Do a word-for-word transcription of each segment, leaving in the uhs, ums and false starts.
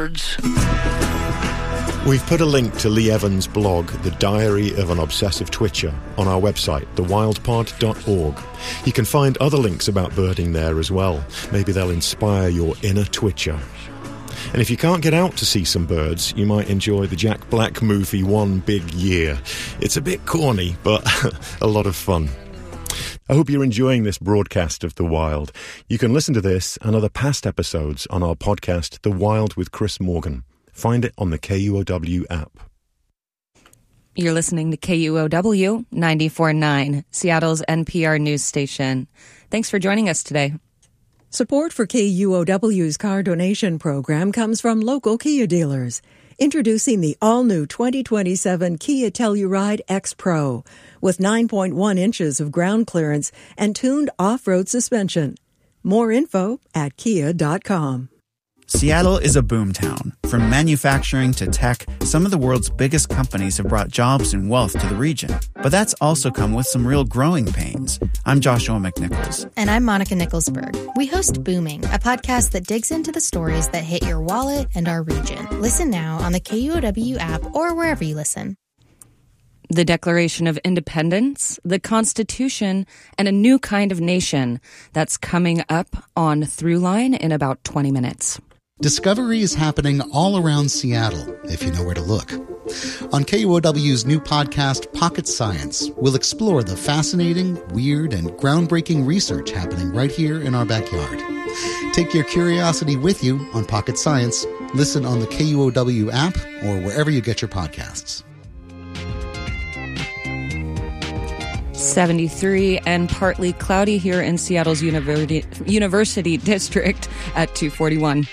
birds. We've put a link to Lee Evans' blog, The Diary of an Obsessive Twitcher, on our website, the wild pod dot org. You can find other links about birding there as well. Maybe they'll inspire your inner twitcher. And if you can't get out to see some birds, you might enjoy the Jack Black movie One Big Year. It's a bit corny, but a lot of fun. I hope you're enjoying this broadcast of The Wild. You can listen to this and other past episodes on our podcast, The Wild with Chris Morgan. Find it on the K U O W app. You're listening to K U O W ninety-four point nine, Seattle's N P R news station. Thanks for joining us today. Support for K U O W's car donation program comes from local Kia dealers. Introducing the all-new twenty twenty-seven Kia Telluride X Pro with nine point one inches of ground clearance and tuned off-road suspension. More info at kia dot com. Seattle is a boomtown. From manufacturing to tech, some of the world's biggest companies have brought jobs and wealth to the region. But that's also come with some real growing pains. I'm Joshua McNichols. And I'm Monica Nicholsberg. We host Booming, a podcast that digs into the stories that hit your wallet and our region. Listen now on the K U O W app or wherever you listen. The Declaration of Independence, the Constitution, and a new kind of nation. That's coming up on Throughline in about twenty minutes. Discovery is happening all around Seattle, if you know where to look. On K U O W's new podcast, Pocket Science, we'll explore the fascinating, weird, and groundbreaking research happening right here in our backyard. Take your curiosity with you on Pocket Science. Listen on the K U O W app or wherever you get your podcasts. seventy-three and partly cloudy here in Seattle's University, University District at two forty-one.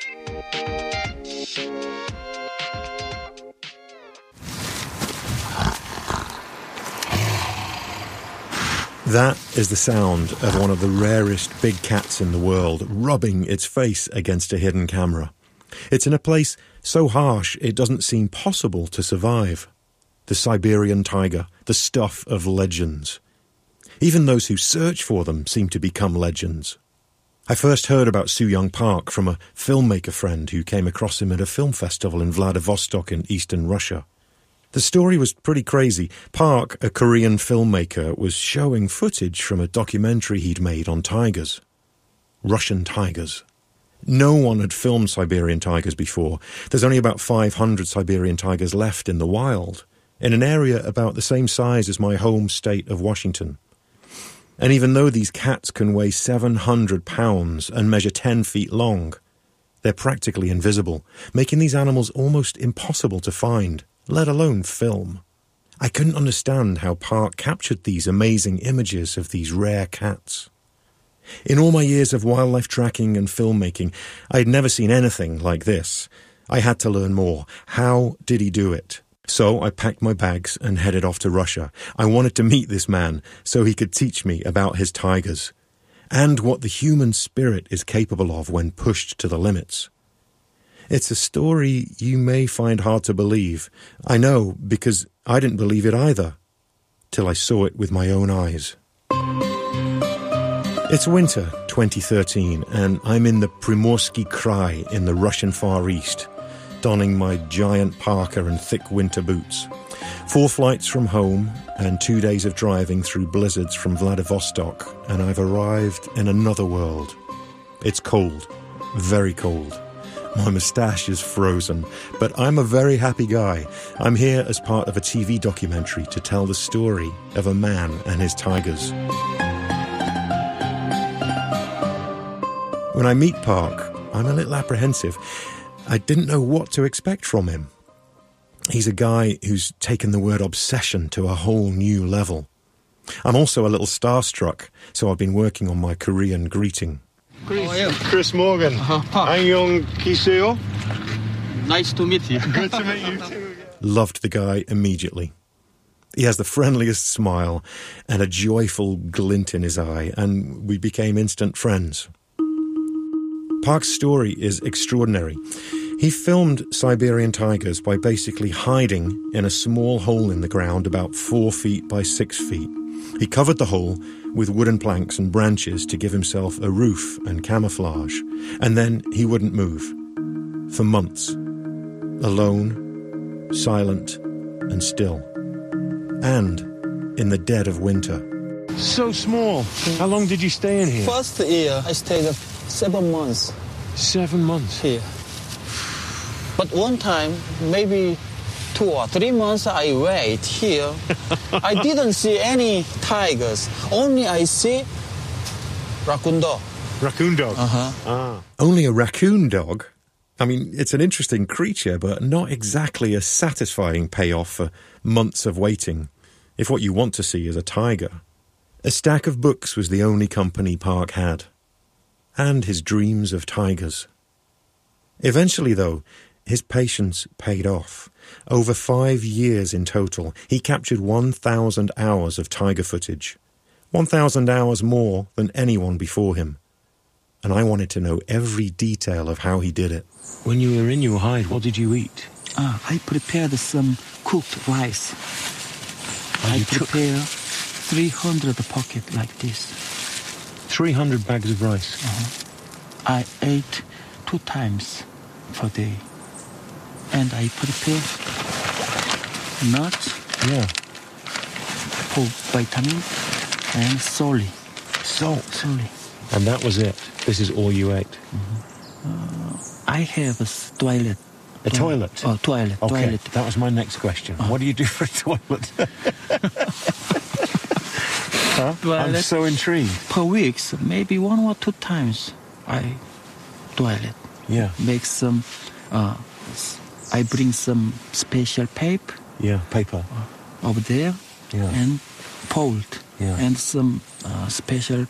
That is the sound of one of the rarest big cats in the world, rubbing its face against a hidden camera. It's in a place so harsh it doesn't seem possible to survive. The Siberian tiger, the stuff of legends. Even those who search for them seem to become legends. I first heard about Soo Young Park from a filmmaker friend who came across him at a film festival in Vladivostok in eastern Russia. The story was pretty crazy. Park, a Korean filmmaker, was showing footage from a documentary he'd made on tigers. Russian tigers. No one had filmed Siberian tigers before. There's only about five hundred Siberian tigers left in the wild, in an area about the same size as my home state of Washington. And even though these cats can weigh seven hundred pounds and measure ten feet long, they're practically invisible, making these animals almost impossible to find, let alone film. I couldn't understand how Park captured these amazing images of these rare cats. In all my years of wildlife tracking and filmmaking, I had never seen anything like this. I had to learn more. How did he do it? So I packed my bags and headed off to Russia. I wanted to meet this man so he could teach me about his tigers and what the human spirit is capable of when pushed to the limits. It's a story you may find hard to believe. I know, because I didn't believe it either, till I saw it with my own eyes. It's winter twenty thirteen, and I'm in the Primorsky Krai in the Russian Far East, donning my giant parka and thick winter boots. Four flights from home and two days of driving through blizzards from Vladivostok, and I've arrived in another world. It's cold, very cold. My moustache is frozen, but I'm a very happy guy. I'm here as part of a T V documentary to tell the story of a man and his tigers. When I meet Park, I'm a little apprehensive. I didn't know what to expect from him. He's a guy who's taken the word obsession to a whole new level. I'm also a little starstruck, so I've been working on my Korean greeting. Chris, How are you? Chris Morgan. Uh-huh. Annyeong Kiseo. Nice to meet you. Good to meet you too. Loved the guy immediately. He has the friendliest smile and a joyful glint in his eye, and we became instant friends. Park's story is extraordinary. He filmed Siberian tigers by basically hiding in a small hole in the ground about four feet by six feet. He covered the hole with wooden planks and branches to give himself a roof and camouflage, and then he wouldn't move. for months. Alone, silent, and still. And in the dead of winter. So small. How long did you stay in here? First year, I stayed seven months Seven months. here. But one time, maybe two or three months, I wait here. I didn't see any tigers. Only I see raccoon dog. Raccoon dog. Uh-huh. Ah. Only a raccoon dog? I mean, it's an interesting creature, but not exactly a satisfying payoff for months of waiting, if what you want to see is a tiger. A stack of books was the only company Park had. And his dreams of tigers. Eventually, though, his patience paid off. Over five years in total, he captured one thousand hours of tiger footage. one thousand hours more than anyone before him. And I wanted to know every detail of how he did it. When you were in your hide, what did you eat? Ah, I prepared some cooked rice. Oh, I you took prepare three hundred pocket like this. three hundred bags of rice. I ate two times per day. And I prepare nuts Yeah. for vitamin and salt. Salt. Salt. And that was it. This is all you ate. I have a s- toilet. A toilet? Oh, toilet. Okay, Toilet. that was my next question. What do you do for a toilet? Huh? I'm Toilet. so intrigued. Per week, maybe one or two times I toilet. Yeah, Make some, uh, s- I bring some special paper yeah, paper. over there Yeah. and fold Yeah. and some uh, special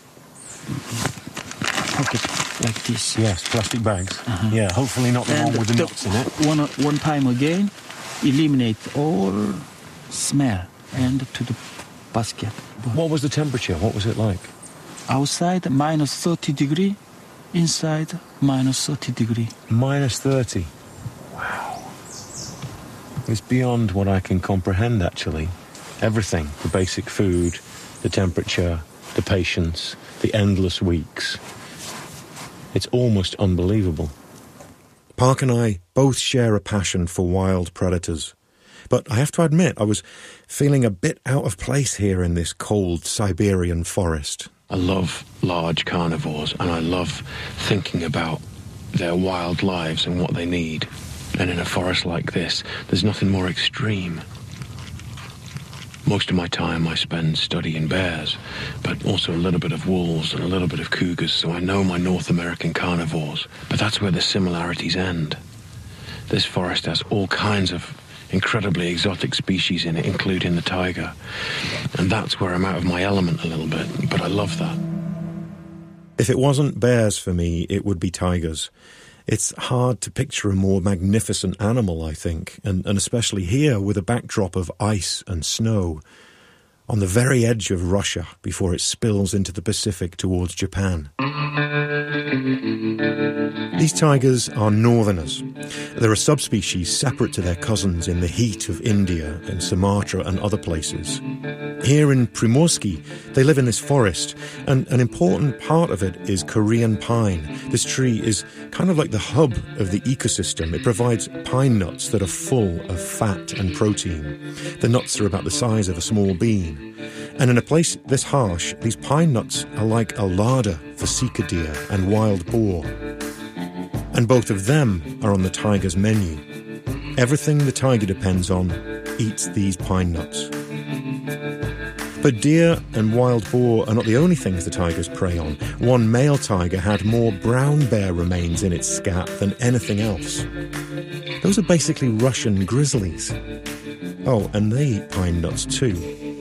pocket like this. Yes, plastic bags. Yeah, hopefully not the one with the the- nuts in it. One, one time again, eliminate all smell and to the basket. What was the temperature? What was it like? Outside minus thirty degree, inside minus thirty degree. Minus thirty. Wow. It's beyond what I can comprehend, actually. Everything. The basic food, the temperature, the patience, the endless weeks. It's almost unbelievable. Park and I both share a passion for wild predators. But I have to admit, I was feeling a bit out of place here in this cold Siberian forest. I love large carnivores, and I love thinking about their wild lives and what they need. And in a forest like this, there's nothing more extreme. Most of my time I spend studying bears, but also a little bit of wolves and a little bit of cougars, so I know my North American carnivores. But that's where the similarities end. This forest has all kinds of incredibly exotic species in it, including the tiger. And that's where I'm out of my element a little bit, but I love that. If it wasn't bears for me, it would be tigers. It's hard to picture a more magnificent animal, I think, and, and especially here with a backdrop of ice and snow, on the very edge of Russia before it spills into the Pacific towards Japan. These tigers are northerners. They're a subspecies separate to their cousins in the heat of India and Sumatra and other places. Here in Primorsky, they live in this forest, and an important part of it is Korean pine. This tree is kind of like the hub of the ecosystem. It provides pine nuts that are full of fat and protein. The nuts are about the size of a small bean. And in a place this harsh, these pine nuts are like a larder for sika deer and wild boar. And both of them are on the tiger's menu. Everything the tiger depends on eats these pine nuts. But deer and wild boar are not the only things the tigers prey on. One male tiger had more brown bear remains in its scalp than anything else. Those are basically Russian grizzlies. Oh, and they eat pine nuts too.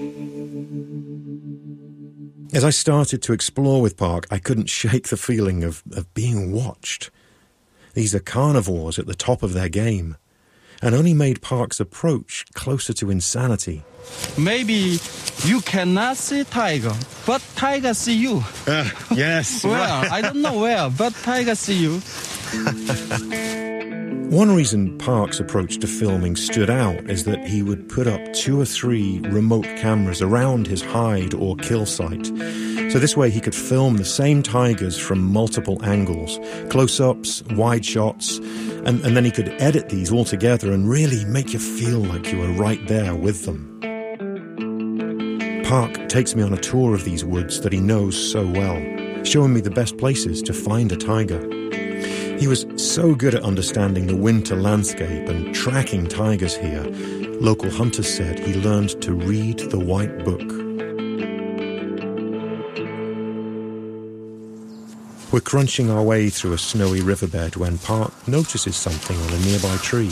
As I started to explore with Park, I couldn't shake the feeling of, of being watched. These are carnivores at the top of their game, and only made Park's approach closer to insanity. Maybe you cannot see tiger, but tiger see you. Uh, yes. Well, I don't know where, but tiger see you. One reason Park's approach to filming stood out is that he would put up two or three remote cameras around his hide or kill site, So this way he could film the same tigers from multiple angles, close-ups, wide shots, and, and then he could edit these all together and really make you feel like you were right there with them. Park takes me on a tour of these woods that he knows so well, showing me the best places to find a tiger. He was so good at understanding the winter landscape and tracking tigers here. Local hunters said he learned to read the white book. We're crunching our way through a snowy riverbed when Park notices something on a nearby tree.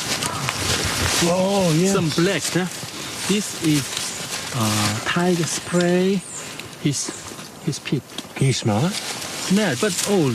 Oh, yes. Some black, huh? This is uh, tiger spray. His, his pit. Can you smell it? Smell, but old.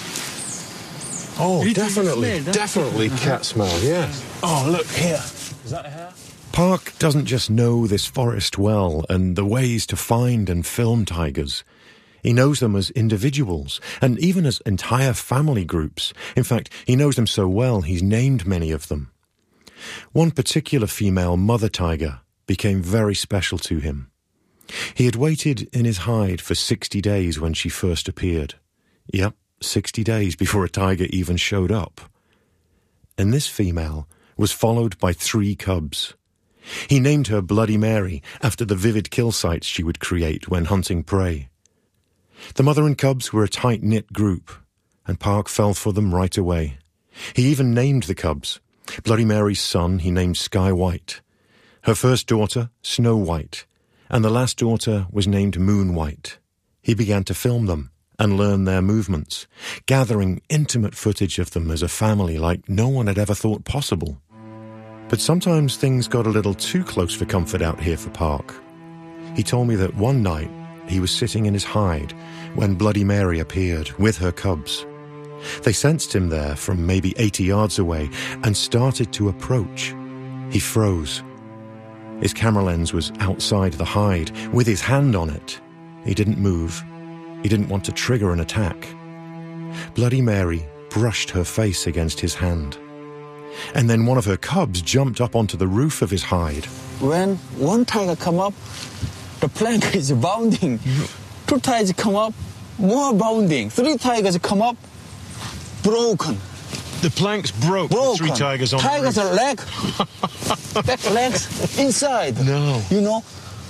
Oh, It definitely, smell, definitely uh-huh. cat smell, yeah. Oh, look here. Is that a hair? Park doesn't just know this forest well and the ways to find and film tigers. He knows them as individuals and even as entire family groups. In fact, he knows them so well he's named many of them. One particular female mother tiger became very special to him. He had waited in his hide for sixty days when she first appeared. Yep, sixty days before a tiger even showed up. And this female was followed by three cubs. He named her Bloody Mary after the vivid kill sites she would create when hunting prey. The mother and cubs were a tight-knit group, and Park fell for them right away. He even named the cubs. Bloody Mary's son he named Sky White, her first daughter Snow White, and the last daughter was named Moon White. He began to film them and learn their movements, gathering intimate footage of them as a family like no one had ever thought possible. But sometimes things got a little too close for comfort out here for Park. He told me that one night he was sitting in his hide when Bloody Mary appeared with her cubs. They sensed him there from maybe eighty yards away and started to approach. He froze. His camera lens was outside the hide with his hand on it. He didn't move. He didn't want to trigger an attack. Bloody Mary brushed her face against his hand. And then one of her cubs jumped up onto the roof of his hide. When one tiger come up, the plank is bounding. Two tigers come up, more bounding. Three tigers come up, broken. The planks broke. Broken. Three tigers on Tigers the are leg, back legs inside. No. You know,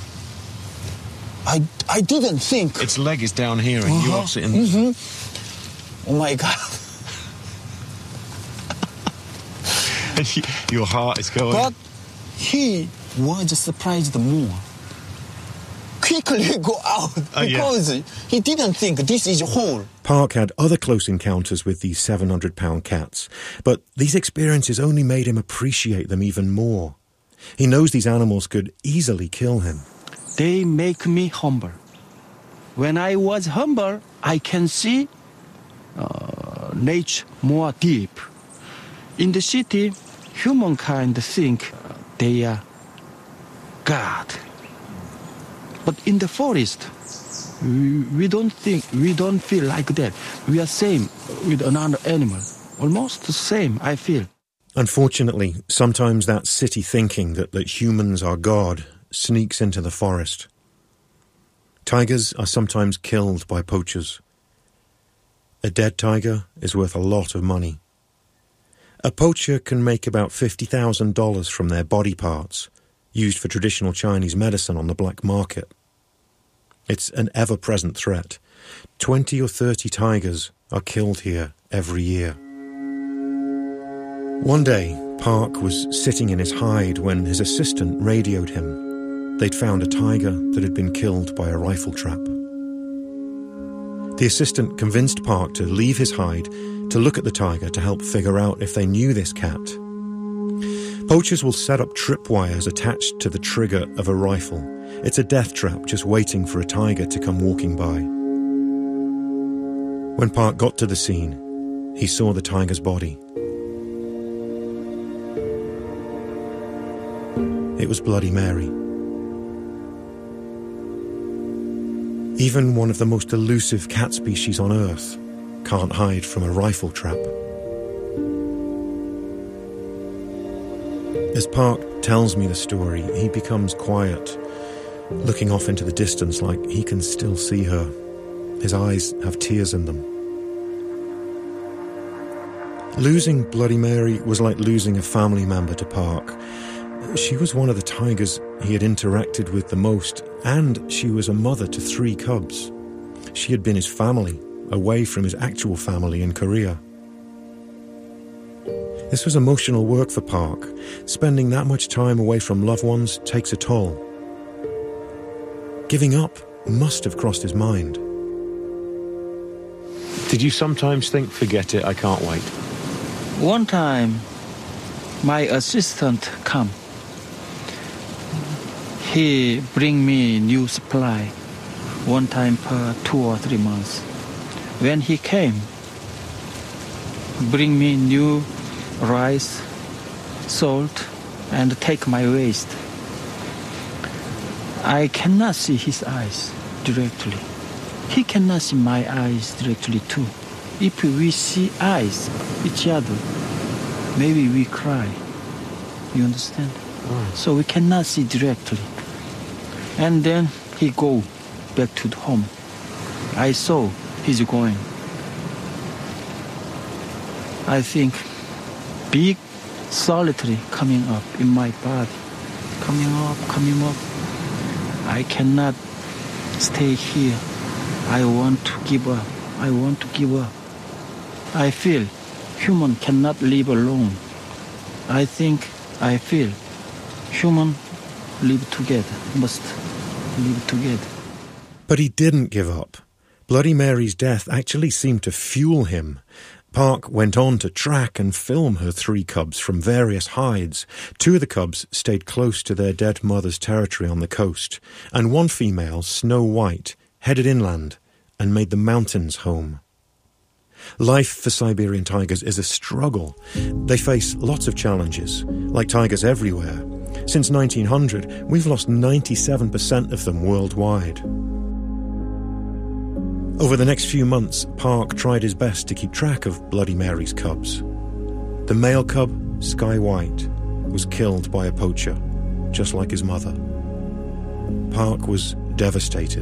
I I didn't think. Its leg is down here and Uh-huh. you're sitting... Mm-hmm. Oh my God. Your heart is going... But he was surprised more. Quickly go out Uh, yeah. because he didn't think this is whole. Park had other close encounters with these seven hundred pound cats, but these experiences only made him appreciate them even more. He knows these animals could easily kill him. They make me humble. When I was humble, I can see uh, nature more deep. In the city, humankind think they are God. But in the forest, we, we don't think, we don't feel like that. We are same with another animal. Almost the same, I feel. Unfortunately, sometimes that city thinking that, that humans are God sneaks into the forest. Tigers are sometimes killed by poachers. A dead tiger is worth a lot of money. A poacher can make about fifty thousand dollars from their body parts, used for traditional Chinese medicine on the black market. It's an ever-present threat. Twenty or thirty tigers are killed here every year. One day, Park was sitting in his hide when his assistant radioed him. They'd found a tiger that had been killed by a rifle trap. The assistant convinced Park to leave his hide to look at the tiger to help figure out if they knew this cat. Poachers will set up tripwires attached to the trigger of a rifle. It's a death trap just waiting for a tiger to come walking by. When Park got to the scene, he saw the tiger's body. It was Bloody Mary. Even one of the most elusive cat species on Earth can't hide from a rifle trap. As Park tells me the story, he becomes quiet, looking off into the distance like he can still see her. His eyes have tears in them. Losing Bloody Mary was like losing a family member to Park. She was one of the tigers he had interacted with the most, and she was a mother to three cubs. She had been his family, away from his actual family in Korea. This was emotional work for Park. Spending that much time away from loved ones takes a toll. Giving up must have crossed his mind. Did you sometimes think, forget it, I can't wait? One time, my assistant come. He bring me new supply, one time per two or three months. When he came, bring me new rice, salt, and take my waste. I cannot see his eyes directly. He cannot see my eyes directly too. If we see eyes each other, maybe we cry. You understand? Oh. So we cannot see directly. And then he go back to the home. I saw he's going. I think big solitary coming up in my body. Coming up, coming up. I cannot stay here. I want to give up. I want to give up. I feel human cannot live alone. I think, I feel human live together, must live together. But he didn't give up. Bloody Mary's death actually seemed to fuel him. Park went on to track and film her three cubs from various hides. Two of the cubs stayed close to their dead mother's territory on the coast, and one female, Snow White, headed inland and made the mountains home. Life for Siberian tigers is a struggle. They face lots of challenges, like tigers everywhere. Since nineteen hundred, we've lost ninety-seven percent of them worldwide. Over the next few months, Park tried his best to keep track of Bloody Mary's cubs. The male cub, Sky White, was killed by a poacher, just like his mother. Park was devastated.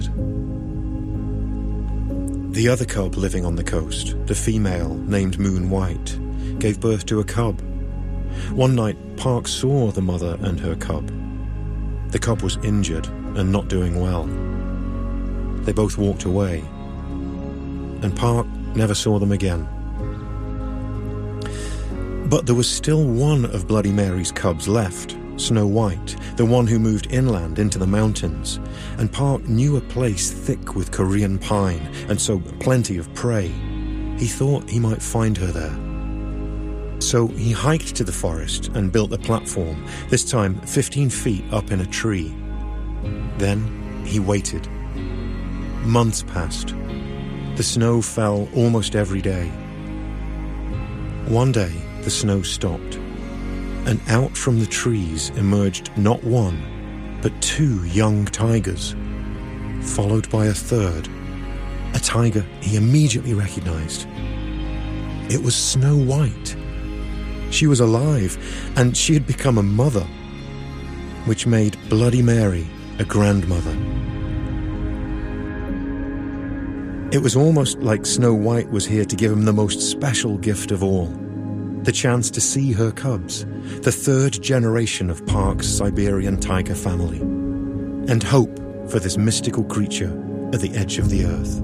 The other cub living on the coast, the female named Moon White, gave birth to a cub. One night, Park saw the mother and her cub. The cub was injured and not doing well. They both walked away, and Park never saw them again. But there was still one of Bloody Mary's cubs left, Snow White, the one who moved inland into the mountains, and Park knew a place thick with Korean pine, and so plenty of prey. He thought he might find her there. So he hiked to the forest and built a platform, this time fifteen feet up in a tree. Then he waited. Months passed. The snow fell almost every day. One day, the snow stopped, and out from the trees emerged not one, but two young tigers, followed by a third, a tiger he immediately recognized. It was Snow White. She was alive, and she had become a mother, which made Bloody Mary a grandmother. It was almost like Snow White was here to give him the most special gift of all, the chance to see her cubs, the third generation of Park's Siberian tiger family, and hope for this mystical creature at the edge of the earth.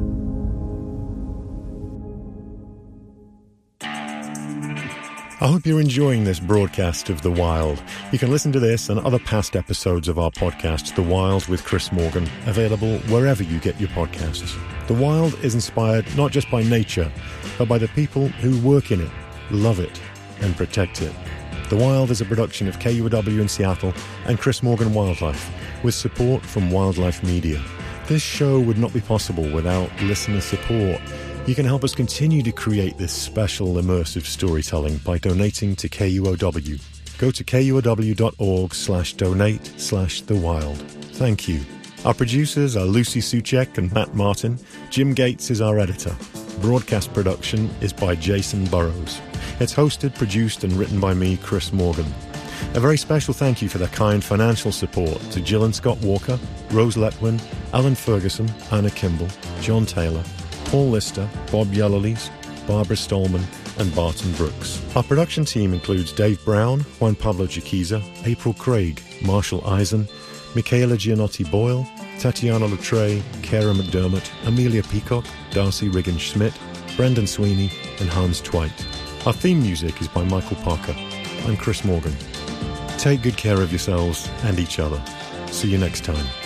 I hope you're enjoying this broadcast of The Wild. You can listen to this and other past episodes of our podcast, The Wild with Chris Morgan, available wherever you get your podcasts. The Wild is inspired not just by nature, but by the people who work in it, love it, and protect it. The Wild is a production of K U O W in Seattle and Chris Morgan Wildlife, with support from Wildlife Media. This show would not be possible without listener support. You can help us continue to create this special immersive storytelling by donating to K U O W. Go to kuow.org slash donate slash the wild. Thank you. Our producers are Lucy Suchek and Matt Martin. Jim Gates is our editor. Broadcast production is by Jason Burrows. It's hosted, produced, and written by me, Chris Morgan. A very special thank you for their kind financial support to Jill and Scott Walker, Rose Letwin, Alan Ferguson, Anna Kimball, John Taylor, Paul Lister, Bob Yellowlees, Barbara Stallman, and Barton Brooks. Our production team includes Dave Brown, Juan Pablo Jaquiza, April Craig, Marshall Eisen, Michaela Gianotti-Boyle, Tatiana Latray, Kara McDermott, Amelia Peacock, Darcy Riggin-Schmidt, Brendan Sweeney, and Hans Twite. Our theme music is by Michael Parker. I'm Chris Morgan. Take good care of yourselves and each other. See you next time.